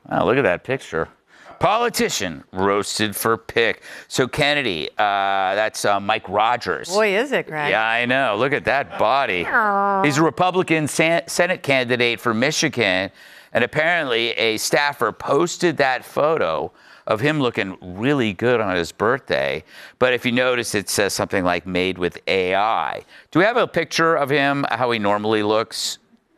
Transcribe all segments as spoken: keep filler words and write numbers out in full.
Oh, look at that picture. Politician roasted for pick. So Kennedy, uh, that's uh, Mike Rogers. Boy, is it, Greg. Yeah, I know. Look at that body. He's a Republican San- Senate candidate for Michigan, and apparently a staffer posted that photo of him looking really good on his birthday. But if you notice, it says something like made with A I. Do we have a picture of him, how he normally looks?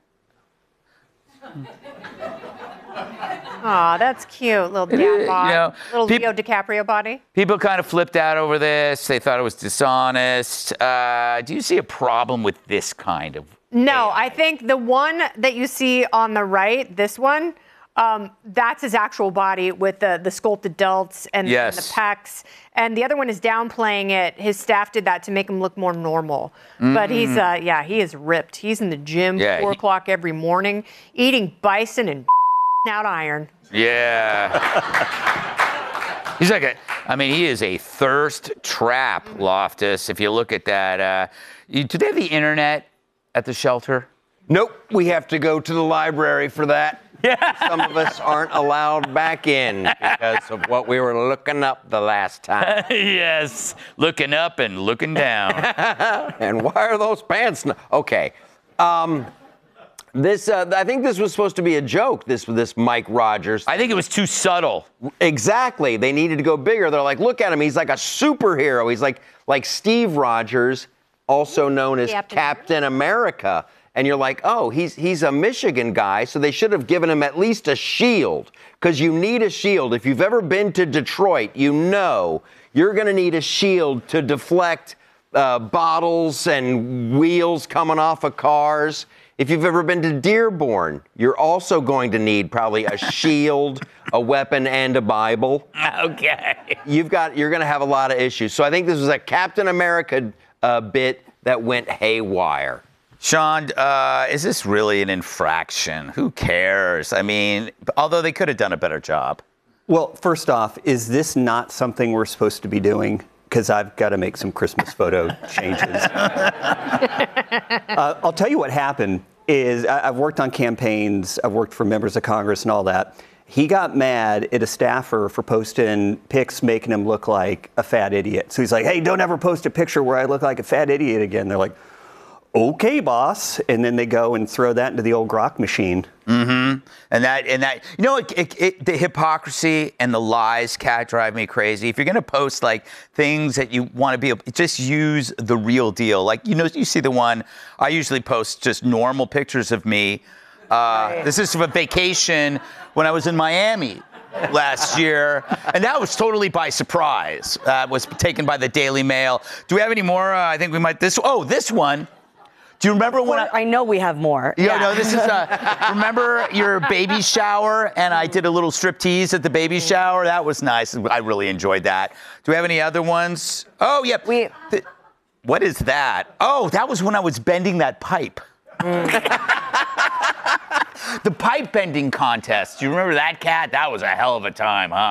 Aw, that's cute. Little dad bod. You know, Little peop- Leo DiCaprio body. People kind of flipped out over this. They thought it was dishonest. Uh, do you see a problem with this kind of No, A I? I think the one that you see on the right, this one, um, that's his actual body with the, the sculpted delts and, Yes. and the pecs. And the other one is downplaying it. His staff did that to make him look more normal. Mm. But he's, uh, yeah, he is ripped. He's in the gym Yeah, four he- o'clock every morning, eating bison and out iron. Yeah. He's like a, I mean, he is a thirst trap, Loftus. If you look at that, uh, you, do they have the internet at the shelter? Nope, we have to go to the library for that. Yeah. Some of us aren't allowed back in because of what we were looking up the last time. Yes, looking up and looking down. And why are those pants? N- okay. Um, this, uh, I think this was supposed to be a joke, this, this Mike Rogers. I think it was too subtle. Exactly. They needed to go bigger. They're like, look at him. He's like a superhero. He's like, like Steve Rogers, also known as Captain Captain America. And you're like, oh, he's he's a Michigan guy, so they should have given him at least a shield, because you need a shield. If you've ever been to Detroit, you know you're going to need a shield to deflect uh, bottles and wheels coming off of cars. If you've ever been to Dearborn, you're also going to need probably a shield, a weapon, and a Bible. Okay. You've got, you're going to have a lot of issues. So I think this was a Captain America uh, bit that went haywire. Sean, uh, is this really an infraction? Who cares? I mean, although they could have done a better job. Well, first off, is this not something we're supposed to be doing? Because I've got to make some Christmas photo changes. uh, I'll tell you what happened is I, I've worked on campaigns. I've worked for members of Congress and all that. He got mad at a staffer for posting pics making him look like a fat idiot. So he's like, hey, don't ever post a picture where I look like a fat idiot again. They're like, okay, boss. And then they go and throw that into the old grok machine. Mm-hmm. And that, and that, you know, it, it, it, the hypocrisy and the lies, Cat, drive me crazy. If you're going to post like things that you want to be, just use the real deal. Like, you know, you see the one, I usually post just normal pictures of me. Uh, right. This is from a vacation when I was in Miami last year, and that was totally by surprise. That uh, was taken by the Daily Mail. Do we have any more? Uh, I think we might, this, oh, this one. Do you remember when I, I know we have more. Yeah, no, this is uh remember your baby shower, and I did a little striptease at the baby shower? That was nice. I really enjoyed that. Do we have any other ones? Oh, yep. We, the, what is that? Oh, that was when I was bending that pipe. Mm. The pipe bending contest. Do you remember that, Cat? That was a hell of a time, huh?